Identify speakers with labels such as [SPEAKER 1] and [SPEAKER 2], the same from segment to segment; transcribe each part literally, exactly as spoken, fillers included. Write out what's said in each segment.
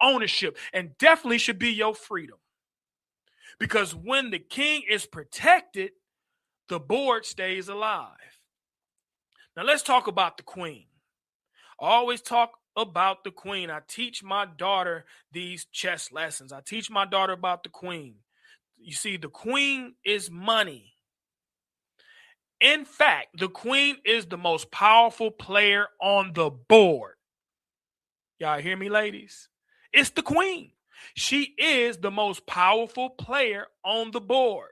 [SPEAKER 1] ownership and definitely should be your freedom. Because when the king is protected, the board stays alive. Now let's talk about the queen. I always talk about the queen. I teach my daughter these chess lessons. I teach my daughter about the queen. You see, the queen is money. In fact, the queen is the most powerful player on the board. Y'all hear me, ladies? It's the queen. She is the most powerful player on the board.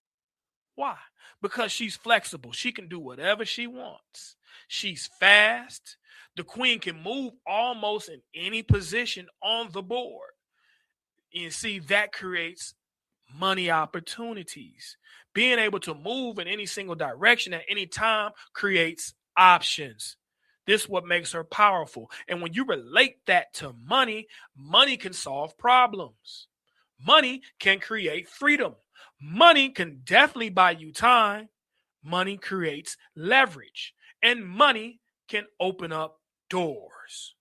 [SPEAKER 1] Why? Because she's flexible. She can do whatever she wants. She's fast. The queen can move almost in any position on the board. You see, that creates money opportunities. Being able to move in any single direction at any time creates options. This is what makes her powerful. And when you relate that to money, money can solve problems. Money can create freedom. Money can definitely buy you time. Money creates leverage. And money can open up doors.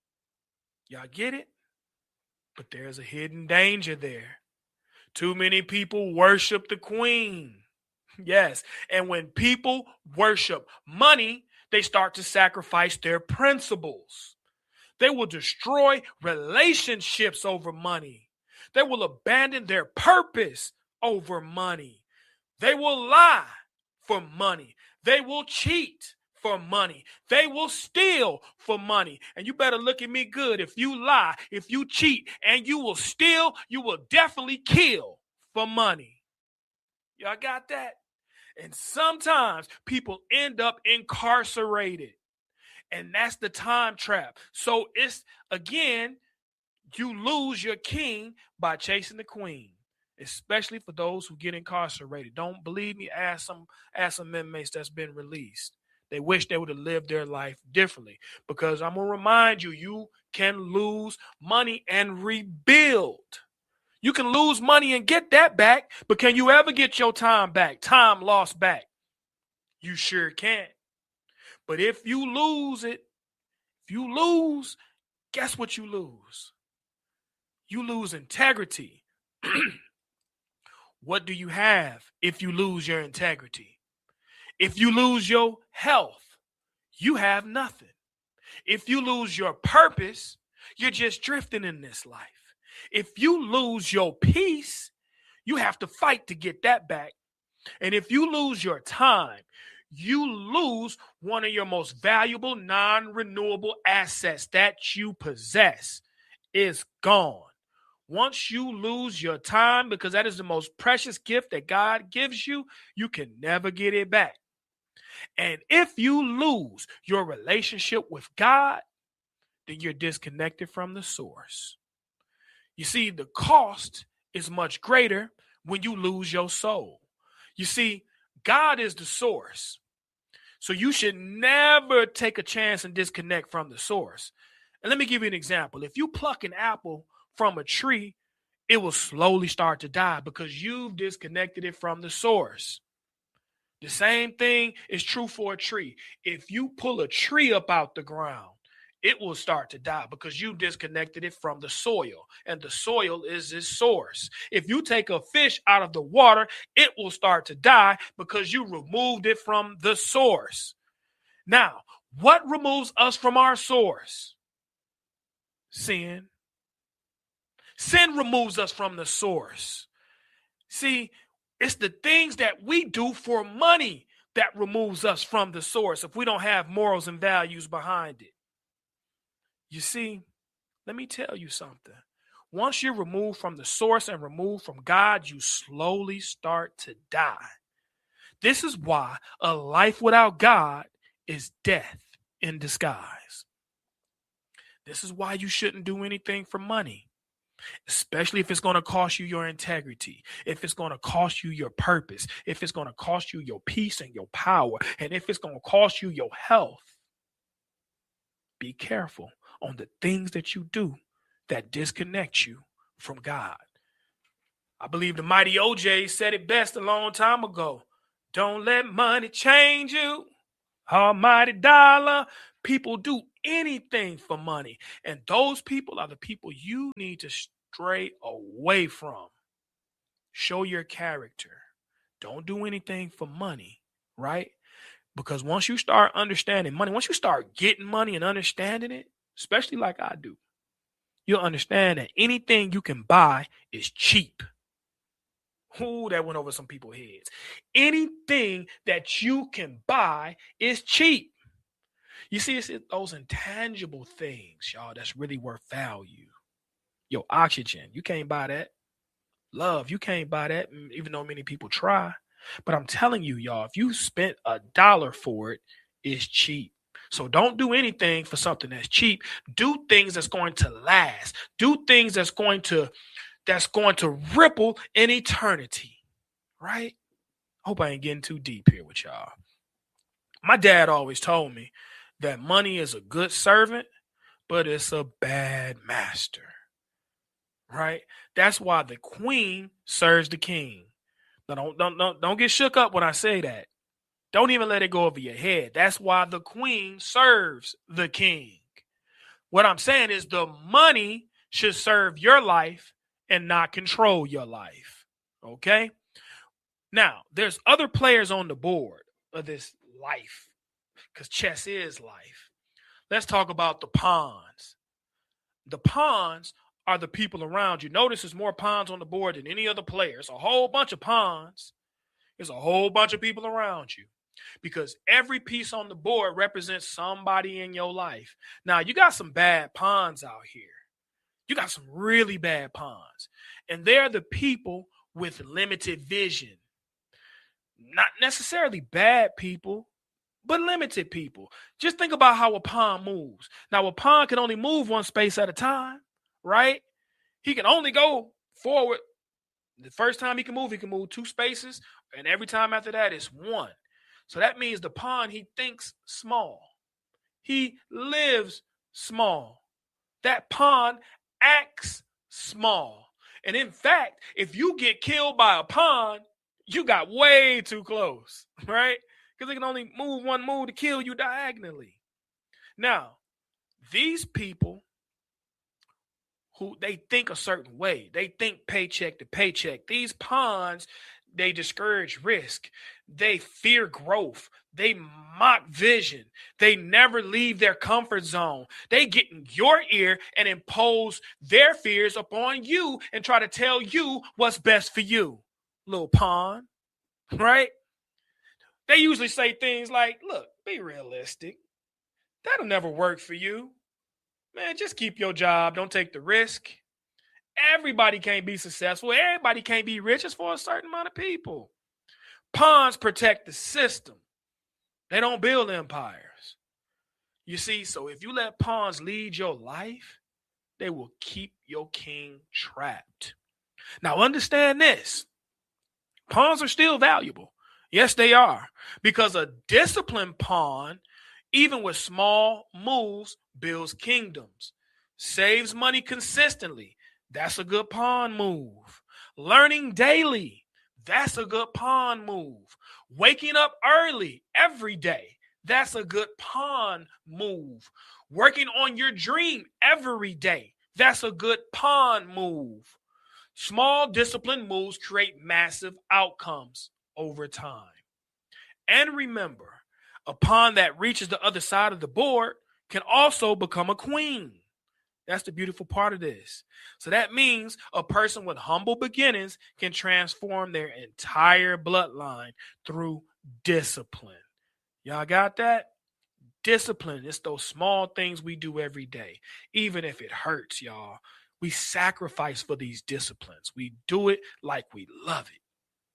[SPEAKER 1] Y'all get it? But there's a hidden danger there. Too many people worship the queen. Yes. And when people worship money, they start to sacrifice their principles. They will destroy relationships over money. They will abandon their purpose over money. They will lie for money. They will cheat for money. They will steal for money. And you better look at me good. If you lie, if you cheat, and you will steal, you will definitely kill for money. Y'all got that? And sometimes people end up incarcerated. And that's the time trap. So it's, again, you lose your king by chasing the queen, especially for those who get incarcerated. Don't believe me? Ask some, ask some inmates that's been released. They wish they would have lived their life differently, because I'm going to remind you, you can lose money and rebuild. You can lose money and get that back, but can you ever get your time back? Time lost back? You sure can. But if you lose it, if you lose, guess what you lose? You lose integrity. What do you have if you lose your integrity? If you lose your health, you have nothing. If you lose your purpose, you're just drifting in this life. If you lose your peace, you have to fight to get that back. And if you lose your time, you lose one of your most valuable non-renewable assets that you possess. Is gone. Once you lose your time, because that is the most precious gift that God gives you, you can never get it back. And if you lose your relationship with God, then you're disconnected from the source. You see, the cost is much greater when you lose your soul. You see, God is the source. So you should never take a chance and disconnect from the source. And let me give you an example. If you pluck an apple from a tree, it will slowly start to die because you've disconnected it from the source. The same thing is true for a tree. If you pull a tree up out the ground, it will start to die because you disconnected it from the soil, and the soil is its source. If you take a fish out of the water, it will start to die because you removed it from the source. Now, what removes us from our source? Sin. Sin removes us from the source. See, it's the things that we do for money that removes us from the source if we don't have morals and values behind it. You see, let me tell you something. Once you're removed from the source and removed from God, you slowly start to die. This is why a life without God is death in disguise. This is why you shouldn't do anything for money, especially if it's going to cost you your integrity, if it's going to cost you your purpose, if it's going to cost you your peace and your power, and if it's going to cost you your health. Be careful on the things that you do that disconnect you from God. I believe the mighty O J said it best a long time ago. Don't let money change you. Almighty dollar. People do anything for money. And those people are the people you need to stray away from. Show your character. Don't do anything for money, right? Because once you start understanding money, once you start getting money and understanding it, especially like I do, you'll understand that anything you can buy is cheap. Ooh, that went over some people's heads. Anything that you can buy is cheap. You see, it's those intangible things, y'all, that's really worth value. Your oxygen, you can't buy that. Love, you can't buy that, even though many people try. But I'm telling you, y'all, if you spent a dollar for it, it's cheap. So don't do anything for something that's cheap. Do things that's going to last. Do things that's going to that's going to ripple in eternity, right? Hope I ain't getting too deep here with y'all. My dad always told me that money is a good servant, but it's a bad master, right? That's why the queen serves the king. Now, don't, don't, don't, don't get shook up when I say that. Don't even let it go over your head. That's why the queen serves the king. What I'm saying is the money should serve your life and not control your life. Okay? Now, there's other players on the board of this life, because chess is life. Let's talk about the pawns. The pawns are the people around you. Notice there's more pawns on the board than any other player. It's a whole bunch of pawns. There's a whole bunch of people around you, because every piece on the board represents somebody in your life. Now, you got some bad pawns out here. You got some really bad pawns. And they're the people with limited vision. Not necessarily bad people, but limited people. Just think about how a pawn moves. Now, a pawn can only move one space at a time, right? He can only go forward. The first time he can move, he can move two spaces. And every time after that, it's one. So that means the pawn, he thinks small. He lives small. That pawn acts small. And in fact, if you get killed by a pawn, you got way too close, right? Because it can only move one move to kill you diagonally. Now, these people who they think a certain way, they think paycheck to paycheck. These pawns, they discourage risk. They fear growth. They mock vision. They never leave their comfort zone. They get in your ear and impose their fears upon you and try to tell you what's best for you, little pawn, right? They usually say things like, look, be realistic. That'll never work for you. Man, just keep your job. Don't take the risk. Everybody can't be successful. Everybody can't be rich. It's for a certain amount of people. Pawns protect the system. They don't build empires. You see, so if you let pawns lead your life, they will keep your king trapped. Now, understand this. Pawns are still valuable. Yes, they are. Because a disciplined pawn, even with small moves, builds kingdoms, saves money consistently. That's a good pawn move. Learning daily. That's a good pawn move. Waking up early every day. That's a good pawn move. Working on your dream every day. That's a good pawn move. Small disciplined moves create massive outcomes over time. And remember, a pawn that reaches the other side of the board can also become a queen. That's the beautiful part of this. So that means a person with humble beginnings can transform their entire bloodline through discipline. Y'all got that? Discipline. It's those small things we do every day. Even if it hurts, y'all. We sacrifice for these disciplines. We do it like we love it.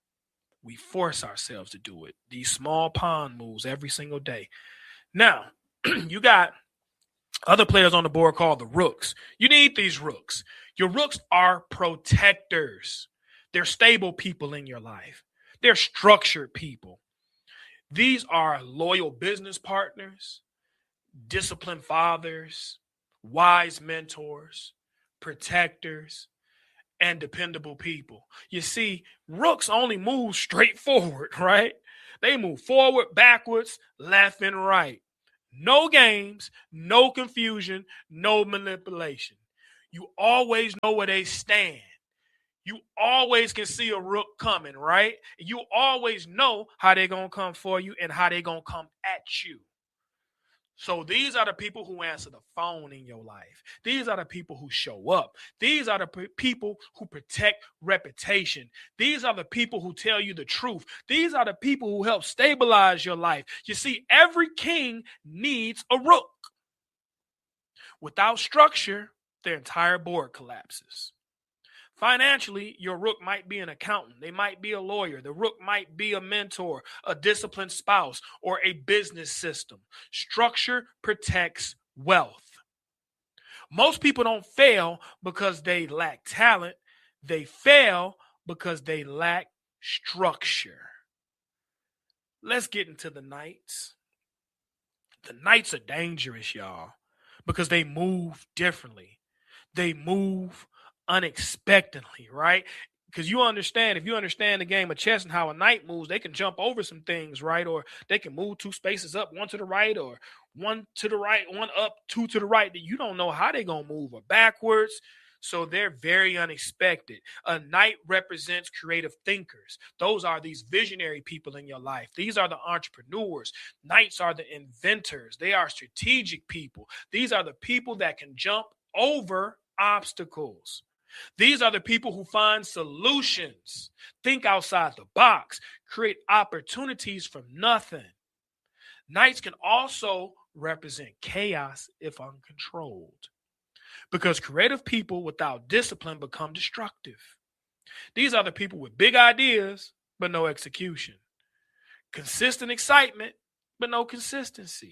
[SPEAKER 1] We force ourselves to do it. These small pawn moves every single day. Now, you got other players on the board called the rooks. You need these rooks. Your rooks are protectors. They're stable people in your life. They're structured people. These are loyal business partners, disciplined fathers, wise mentors, protectors, and dependable people. You see, rooks only move straight forward, right? They move forward, backwards, left, and right. No games, no confusion, no manipulation. You always know where they stand. You always can see a rook coming, right? You always know how they're going to come for you and how they're going to come at you. So these are the people who answer the phone in your life. These are the people who show up. These are the p- people who protect reputation. These are the people who tell you the truth. These are the people who help stabilize your life. You see, every king needs a rook. Without structure, their entire board collapses. Financially, your rook might be an accountant. They might be a lawyer. The rook might be a mentor, a disciplined spouse, or a business system. Structure protects wealth. Most people don't fail because they lack talent. They fail because they lack structure. Let's get into the knights. The knights are dangerous, y'all, because they move differently. They move unexpectedly, right? Because you understand, if you understand the game of chess and how a knight moves, they can jump over some things, right? Or they can move two spaces up, one to the right, or one to the right, one up, two to the right. That you don't know how they're going to move or backwards. So they're very unexpected. A knight represents creative thinkers. Those are these visionary people in your life. These are the entrepreneurs. Knights are the inventors. They are strategic people. These are the people that can jump over obstacles. These are the people who find solutions, think outside the box, create opportunities from nothing. Knights can also represent chaos if uncontrolled, because creative people without discipline become destructive. These are the people with big ideas, but no execution. Consistent excitement, but no consistency.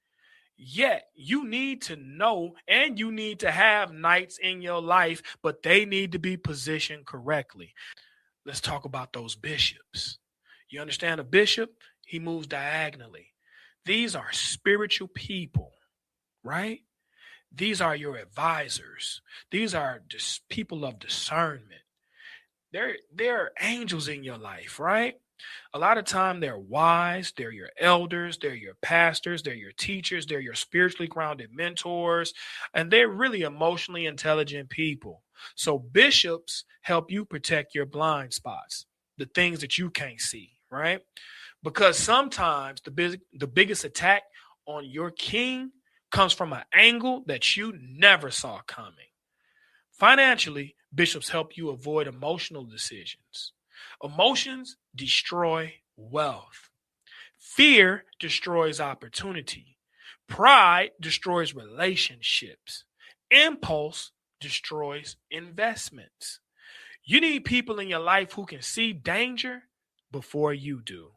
[SPEAKER 1] Yet you need to know and you need to have knights in your life, but they need to be positioned correctly. Let's talk about those bishops. You understand a bishop? He moves diagonally. These are spiritual people, right? These are your advisors. These are dis- people of discernment. They're, they're angels in your life, right? A lot of time they're wise, they're your elders, they're your pastors, they're your teachers, they're your spiritually grounded mentors, and they're really emotionally intelligent people. So bishops help you protect your blind spots, the things that you can't see, right? Because sometimes the big, the biggest attack on your king comes from an angle that you never saw coming. Financially, bishops help you avoid emotional decisions. Emotions destroy wealth. Fear destroys opportunity. Pride destroys relationships. Impulse destroys investments. You need people in your life who can see danger before you do.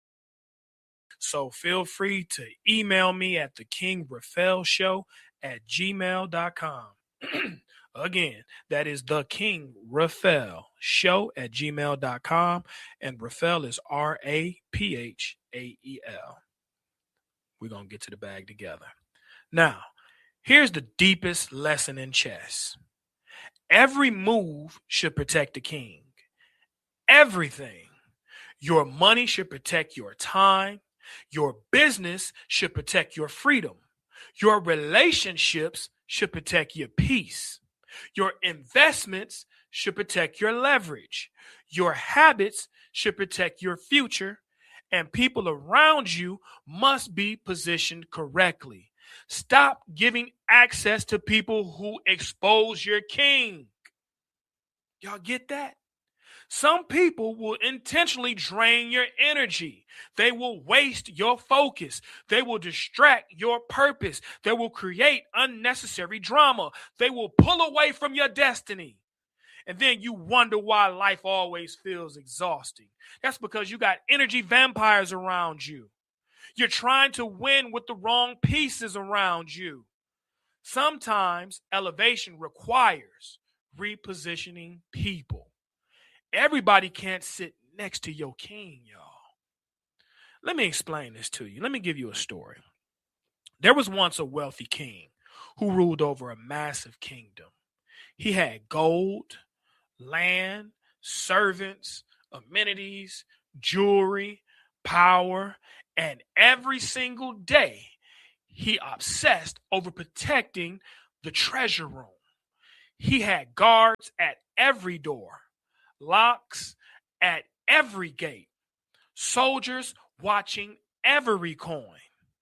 [SPEAKER 1] So feel free to email me at the king raphael show at gmail dot com. Again, that is the King Raphael show at gmail dot com. And Raphael is R A P H A E L. We're going to get to the bag together. Now, here's the deepest lesson in chess. Every move should protect the king. Everything. Your money should protect your time. Your business should protect your freedom. Your relationships should protect your peace. Your investments should protect your leverage. Your habits should protect your future. And people around you must be positioned correctly. Stop giving access to people who expose your king. Y'all get that? Some people will intentionally drain your energy. They will waste your focus. They will distract your purpose. They will create unnecessary drama. They will pull away from your destiny. And then you wonder why life always feels exhausting. That's because you got energy vampires around you. You're trying to win with the wrong pieces around you. Sometimes elevation requires repositioning people. Everybody can't sit next to your king, y'all. Let me explain this to you. Let me give you a story. There was once a wealthy king who ruled over a massive kingdom. He had gold, land, servants, amenities, jewelry, power, and every single day he obsessed over protecting the treasure room. He had guards at every door, locks at every gate, soldiers watching every coin.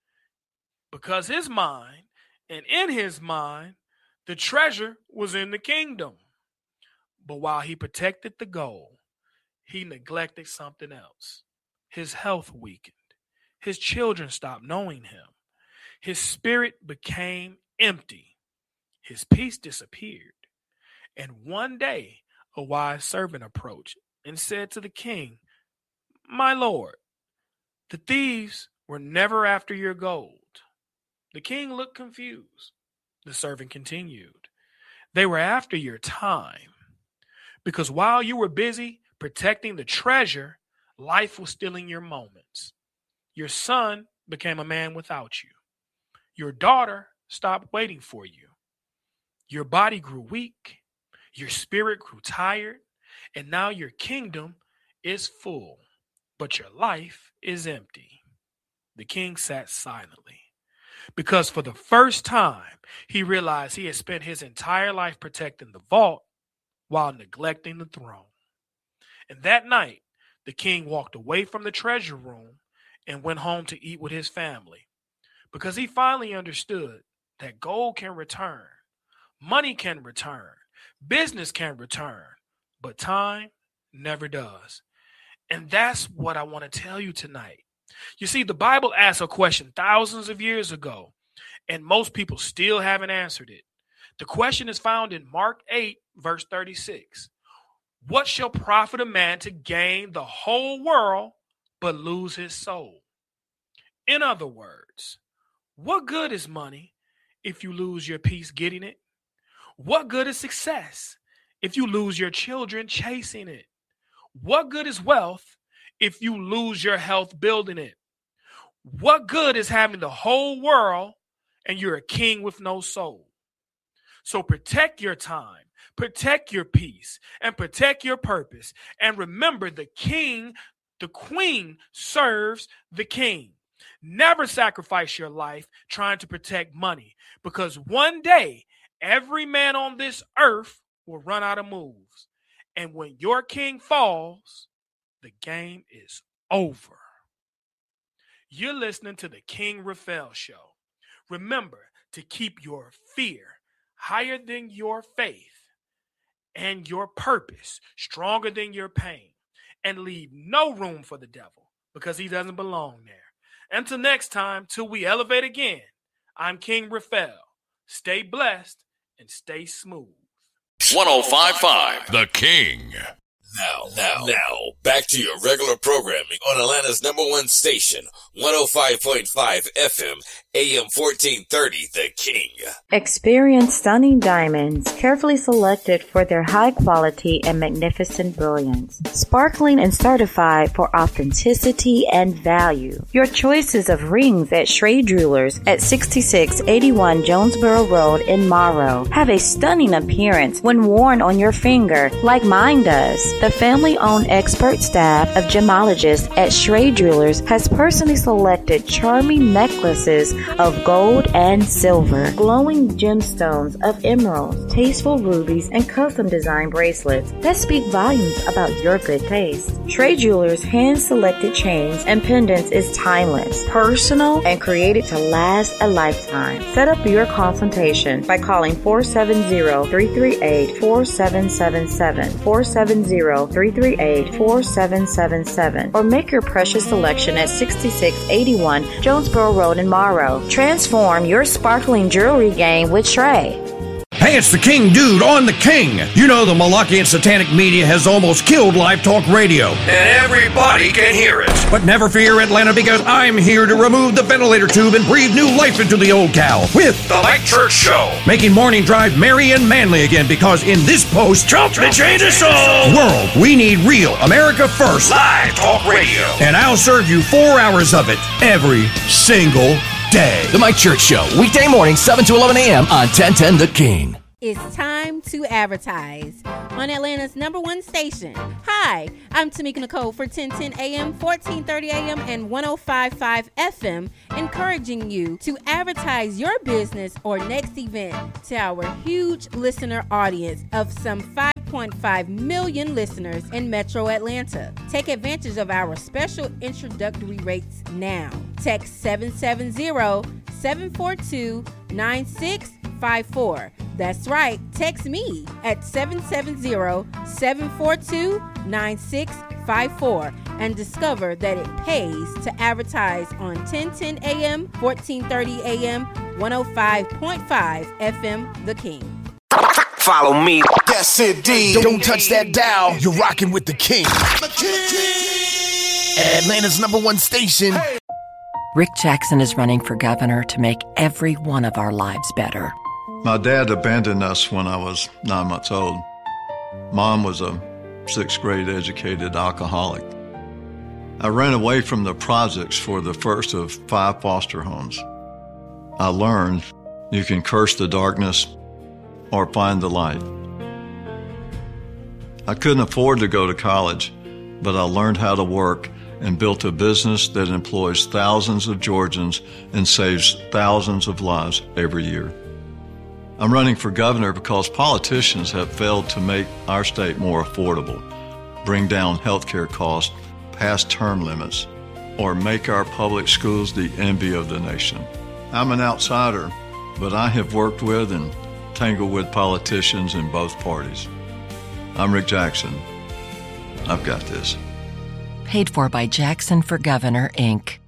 [SPEAKER 1] Because his mind, and in his mind, the treasure was in the kingdom. But while he protected the gold, he neglected something else. His health weakened. His children stopped knowing him. His spirit became empty. His peace disappeared. And one day, a wise servant approached and said to the king, "My lord, the thieves were never after your gold." The king looked confused. The servant continued, "They were after your time. Because while you were busy protecting the treasure, life was stealing your moments. Your son became a man without you. Your daughter stopped waiting for you. Your body grew weak. Your spirit grew tired. And now your kingdom is full, but your life is empty." The king sat silently because for the first time, he realized he had spent his entire life protecting the vault while neglecting the throne. And that night, the king walked away from the treasure room and went home to eat with his family because he finally understood that gold can return, money can return, business can return, but time never does. And that's what I want to tell you tonight. You see, the Bible asks a question thousands of years ago, and most people still haven't answered it. The question is found in Mark eight, verse thirty-six. What shall profit a man to gain the whole world but lose his soul? In other words, what good is money if you lose your peace getting it? What good is success if you lose your children chasing it? What good is wealth if you lose your health building it? What good is having the whole world and you're a king with no soul? So protect your time, protect your peace, and protect your purpose. And remember, the king, the queen serves the king. Never sacrifice your life trying to protect money, because one day, every man on this earth will run out of moves. And when your king falls, the game is over. You're listening to the King Raphael Show. Remember to keep your fear higher than your faith and your purpose stronger than your pain, and leave no room for the devil because he doesn't belong there. Until next time, till we elevate again, I'm King Raphael. Stay blessed and stay smooth.
[SPEAKER 2] one oh five point five The King.
[SPEAKER 3] Now, now, now, back to your regular programming on Atlanta's number one station, one oh five point five F M, A M fourteen thirty, The King.
[SPEAKER 4] Experience stunning diamonds, carefully selected for their high quality and magnificent brilliance. Sparkling and certified for authenticity and value. Your choices of rings at Schrade Jewelers at sixty-six eighty-one Jonesboro Road in Morrow have a stunning appearance when worn on your finger, like mine does. The family-owned expert staff of gemologists at Schrade Jewelers has personally selected charming necklaces of gold and silver, glowing gemstones of emeralds, tasteful rubies, and custom-designed bracelets that speak volumes about your good taste. Schrade Jewelers' hand-selected chains and pendants is timeless, personal, and created to last a lifetime. Set up your consultation by calling four seven zero, three three eight, four seven seven seven, four seven zero, three three eight, four seven seven seven, or make your precious selection at sixty-six eighty-one Jonesboro Road in Morrow. Transform your sparkling jewelry game with Schrade.
[SPEAKER 5] Hey, it's the King Dude on the King. You know the Malachian satanic media has almost killed live talk radio.
[SPEAKER 2] And everybody can hear it.
[SPEAKER 5] But never fear, Atlanta, because I'm here to remove the ventilator tube and breathe new life into the old cow with
[SPEAKER 2] The Mike Church Show.
[SPEAKER 5] Making morning drive merry and manly again, because in this post,
[SPEAKER 2] Trump to change us all.
[SPEAKER 5] World, we need real America first
[SPEAKER 2] Live talk radio.
[SPEAKER 5] And I'll serve you four hours of it every single day.
[SPEAKER 6] The Mike Church Show, weekday morning, seven to eleven a.m. on ten ten The King.
[SPEAKER 7] It's time to advertise on Atlanta's number one station. Hi, Hi, I'm Tamika Nicole for ten ten A M, fourteen thirty A M, and one oh five point five F M, encouraging you to advertise your business or next event to our huge listener audience of some five point five million listeners in Metro Atlanta. Take advantage of our special introductory rates now. Text seven seven zero, seven four two, nine six five four. That's right, text me at seven seven zero, seven four two, nine six five four and discover that it pays to advertise on ten ten A M, fourteen thirty A M, one oh five point five F M, The King.
[SPEAKER 2] Follow me.
[SPEAKER 6] Yes, indeed. Don't touch that dial. You're rocking with the king. The king. Atlanta's number one station. Hey.
[SPEAKER 8] Rick Jackson is running for governor to make every one of our lives better.
[SPEAKER 9] My dad abandoned us when I was nine months old. Mom was a sixth grade educated alcoholic. I ran away from the projects for the first of five foster homes. I learned you can curse the darkness or find the light. I couldn't afford to go to college, but I learned how to work and built a business that employs thousands of Georgians and saves thousands of lives every year. I'm running for governor because politicians have failed to make our state more affordable, bring down health care costs, pass term limits, or make our public schools the envy of the nation. I'm an outsider, but I have worked with and tangled with politicians in both parties. I'm Rick Jackson. I've got this.
[SPEAKER 8] Paid for by Jackson for Governor, Incorporated